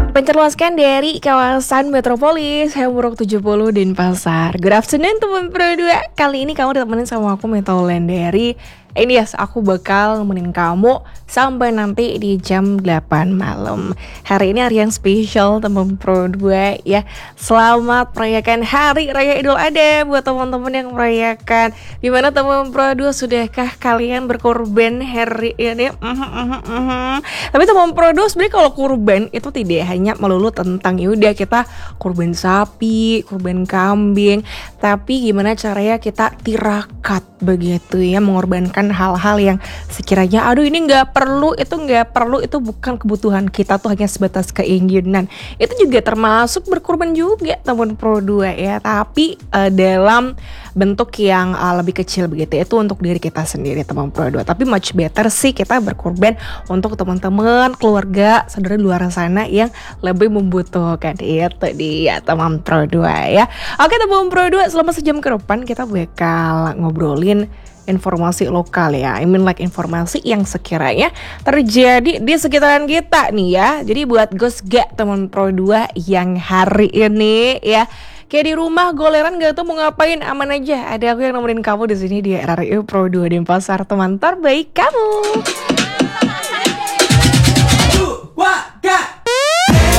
Mencerluaskan dari kawasan metropolis Hamburg 70 Denpasar. Good afternoon teman Pro 2. Kali ini kamu ditemenin sama aku Metroland dari ini ya, aku bakal nemenin kamu sampai nanti di jam 8 malam. Hari ini hari yang spesial teman Pro 2 ya. Selamat merayakan Hari Raya Idul Adha buat teman-teman yang merayakan. Gimana teman Pro 2, sudahkah kalian berkorban hari ini? Tapi teman Pro 2 sebenarnya kalau kurban itu tidak hanya melulu tentang yaudah kita kurban sapi, kurban kambing, tapi gimana caranya kita tirakat begitu ya, mengorbankan hal-hal yang sekiranya aduh ini nggak perlu, itu bukan kebutuhan kita, tuh hanya sebatas keinginan. Itu juga termasuk berkorban juga teman Pro 2 ya, tapi dalam bentuk yang lebih kecil begitu. Itu untuk diri kita sendiri teman Pro 2. Tapi much better sih kita berkorban untuk teman-teman, keluarga, saudara di luar sana yang lebih membutuhkan. Itu dia teman Pro 2 ya. Oke teman Pro 2, selama sejam ke depan kita bakal ngobrolin informasi lokal ya, like informasi yang sekiranya terjadi di sekitaran kita nih ya. Jadi buat Gus gak teman Pro 2 yang hari ini ya kayak di rumah goleran gak tau mau ngapain, aman aja, ada aku yang nemenin kamu di sini di RRI Pro 2 Denpasar, teman terbaik kamu.